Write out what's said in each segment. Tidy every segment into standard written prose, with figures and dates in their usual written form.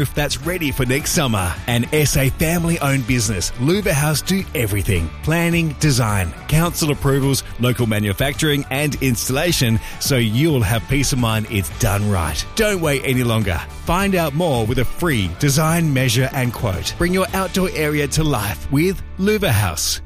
That's ready for next summer. An SA family-owned business, Luva House do everything. Planning, design, council approvals, local manufacturing and installation, so you'll have peace of mind it's done right. Don't wait any longer. Find out more with a free design, measure and quote. Bring your outdoor area to life with Luva House.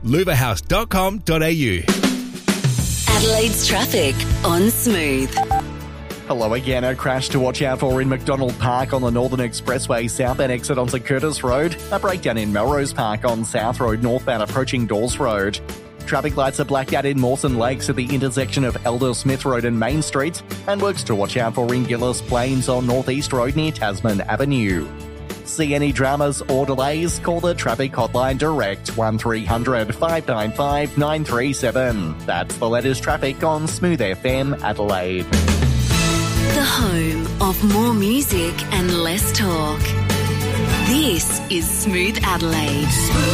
luvahouse.com.au. Adelaide's traffic on Smooth. Hello again. A crash to watch out for in McDonald Park on the Northern Expressway southbound exit onto Curtis Road. A breakdown in Melrose Park on South Road northbound approaching Dawes Road. Traffic lights are blacked out in Mawson Lakes at the intersection of Elder Smith Road and Main Street. And works to watch out for in Gillis Plains on North East Road near Tasman Avenue. See any dramas or delays? Call the traffic hotline direct 1300 595 937. That's the latest traffic on Smooth FM Adelaide. The home of more music and less talk. This is Smooth Adelaide.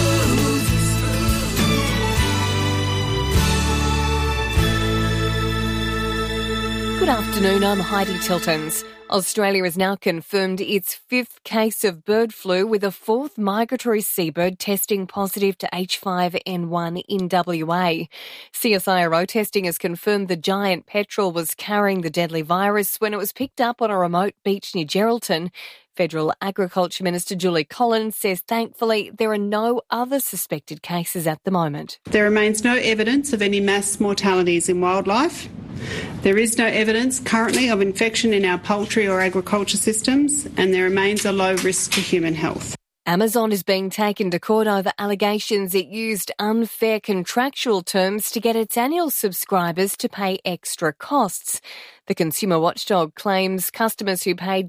Good afternoon, I'm Heidi Tiltons. Australia has now confirmed its fifth case of bird flu, with a fourth migratory seabird testing positive to H5N1 in WA. CSIRO testing has confirmed the giant petrel was carrying the deadly virus when it was picked up on a remote beach near Geraldton. Federal Agriculture Minister Julie Collins says thankfully there are no other suspected cases at the moment. There remains no evidence of any mass mortalities in wildlife. There is no evidence currently of infection in our poultry or agriculture systems, and there remains a low risk to human health. Amazon is being taken to court over allegations it used unfair contractual terms to get its annual subscribers to pay extra costs. The consumer watchdog claims customers who paid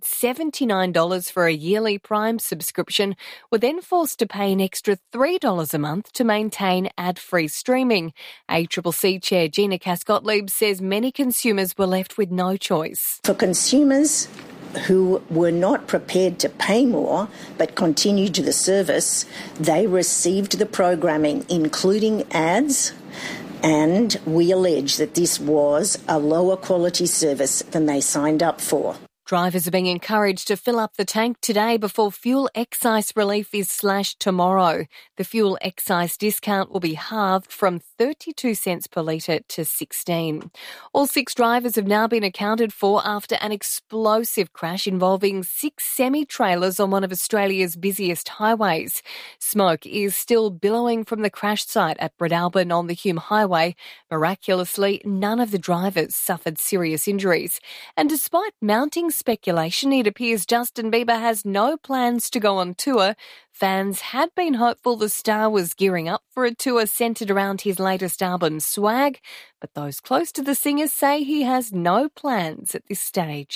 $79 for a yearly Prime subscription were then forced to pay an extra $3 a month to maintain ad-free streaming. ACCC Chair Gina Cass-Gottlieb says many consumers were left with no choice. For consumers who were not prepared to pay more but continued the service, they received the programming, including ads, and we allege that this was a lower quality service than they signed up for. Drivers are being encouraged to fill up the tank today before fuel excise relief is slashed tomorrow. The fuel excise discount will be halved from 32 cents per litre to 16. All 6 drivers have now been accounted for after an explosive crash involving 6 semi-trailers on one of Australia's busiest highways. Smoke is still billowing from the crash site at Breadalbyn on the Hume Highway. Miraculously, none of the drivers suffered serious injuries. And despite mounting speculation, it appears Justin Bieber has no plans to go on tour. Fans had been hopeful the star was gearing up for a tour centred around his latest album, Swag, but those close to the singer say he has no plans at this stage.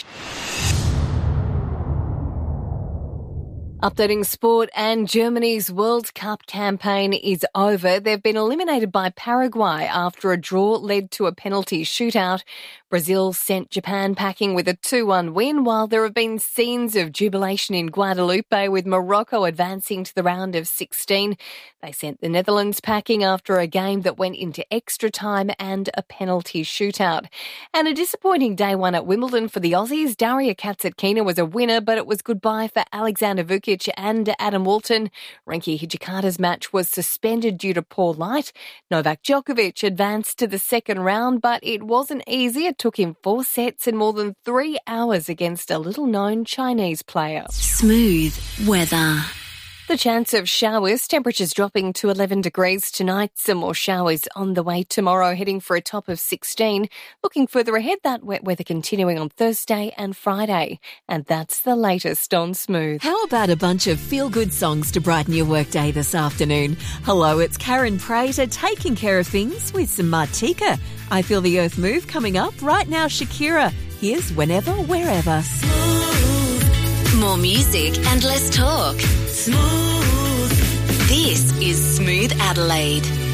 Updating sport, and Germany's World Cup campaign is over. They've been eliminated by Paraguay after a draw led to a penalty shootout. Brazil sent Japan packing with a 2-1 win, while there have been scenes of jubilation in Guadeloupe with Morocco advancing to the round of 16. They sent the Netherlands packing after a game that went into extra time and a penalty shootout. And a disappointing day one at Wimbledon for the Aussies. Daria Kasatkina was a winner, but it was goodbye for Alexander Vukic and Adam Walton. Rinky Hijikata's match was suspended due to poor light. Novak Djokovic advanced to the second round, but it wasn't easy. It took him 4 sets and more than 3 hours against a little-known Chinese player. Smooth weather. The chance of showers, temperatures dropping to 11 degrees tonight. Some more showers on the way tomorrow, heading for a top of 16. Looking further ahead, that wet weather continuing on Thursday and Friday. And that's the latest on Smooth. How about a bunch of feel-good songs to brighten your workday this afternoon? Hello, it's Karen Prater taking care of things with some Martika. I Feel the Earth Move coming up right now. Shakira. Here's Whenever, Wherever. More music and less talk. Smooth. This is Smooth Adelaide.